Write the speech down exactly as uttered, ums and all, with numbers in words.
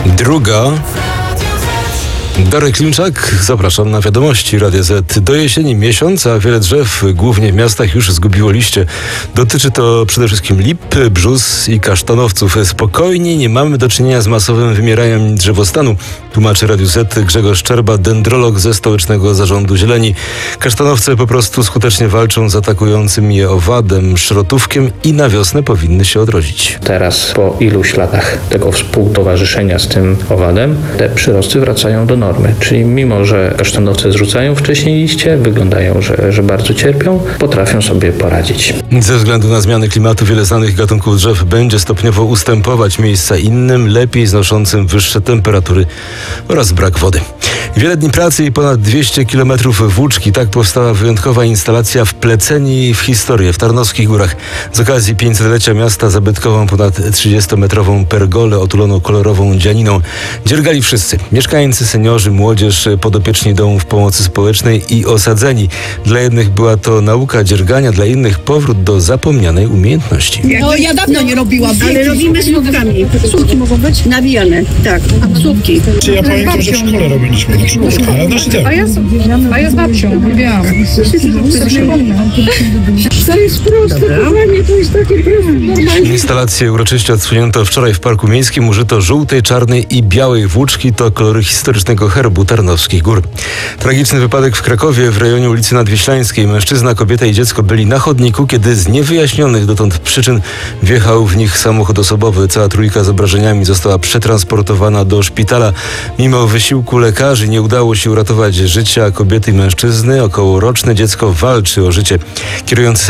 Druga. Darek Klimczak, zapraszam na wiadomości Radia Z. Do jesieni miesiąc, a wiele drzew, głównie w miastach, już zgubiło liście. Dotyczy to przede wszystkim lip, brzus i kasztanowców. Spokojnie, nie mamy do czynienia z masowym wymieraniem drzewostanu, tłumaczy Radiu Z Grzegorz Szczerba, dendrolog ze Stołecznego Zarządu Zieleni. Kasztanowce po prostu skutecznie walczą z atakującym je owadem, szrotówkiem i na wiosnę powinny się odrodzić. Teraz po iluś latach tego współtowarzyszenia z tym owadem, te przyrosty wracają do normy. Czyli mimo, że kasztanowce zrzucają wcześniej liście, wyglądają, że, że bardzo cierpią, potrafią sobie poradzić. Ze względu na zmiany klimatu wiele znanych gatunków drzew będzie stopniowo ustępować miejsca innym, lepiej znoszącym wyższe temperatury oraz brak wody. Wiele dni pracy i ponad dwieście kilometrów włóczki. Tak powstała wyjątkowa instalacja Wpleceni w historię w Tarnowskich Górach. Z okazji pięćsetlecia miasta zabytkową ponad trzydziestometrową pergolę otuloną kolorową dzianiną dziergali wszyscy. Mieszkańcy, seniorzy, młodzież, podopieczni domów pomocy społecznej i osadzeni. Dla jednych była to nauka dziergania, dla innych powrót do zapomnianej umiejętności. No ja dawno nie robiłam, ale robimy słupkami. Słupki mogą być? Nawijane, tak, słupki. Czy ja pamiętam, że w szkole robiliśmy na przykład, ale znaczy tak. A ja, a ja z babcią robiłam. To jest proste, kochanie, to jest takie proste. Instalację uroczyście odsłonięto wczoraj w Parku Miejskim. Użyto żółtej, czarnej i białej włóczki. To kolory historycznego herbu Tarnowskich Gór. Tragiczny wypadek w Krakowie w rejonie ulicy Nadwiślańskiej. Mężczyzna, kobieta i dziecko byli na chodniku, kiedy z niewyjaśnionych dotąd przyczyn wjechał w nich samochód osobowy. Cała trójka z obrażeniami została przetransportowana do szpitala. Mimo wysiłku lekarzy nie udało się uratować życia kobiety i mężczyzny. Okołoroczne dziecko walczy o życie. Kierujący